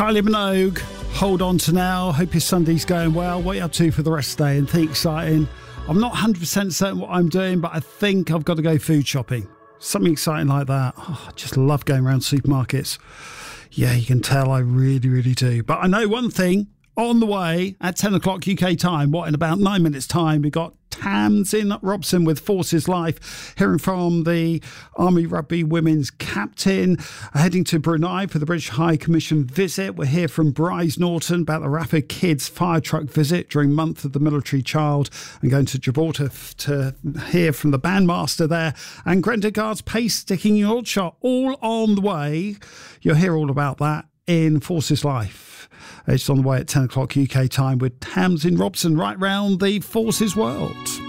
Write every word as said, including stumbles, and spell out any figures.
Kylie Minogue, hold on to now. Hope your Sunday's going well. What are you up to for the rest of the day? Anything exciting? I'm not one hundred percent certain what I'm doing, but I think I've got to go food shopping. Something exciting like that. Oh, I just love going around supermarkets. Yeah, you can tell I really, really do. But I know one thing. On the way at ten o'clock U K time, what, in about nine minutes time, we got Tamsin Robson with Forces Life, hearing from the Army Rugby women's captain, heading to Brunei for the British High Commission visit. We'll hear from Bryce Norton about the Rapid Kids fire truck visit during Month of the Military Child, and going to Gibraltar to hear from the bandmaster there, and Grendigard's pace sticking your shot, all on the way. You'll hear all about that in Forces Life. It's on the way at ten o'clock U K time with Tamsin Robson right round the Forces world.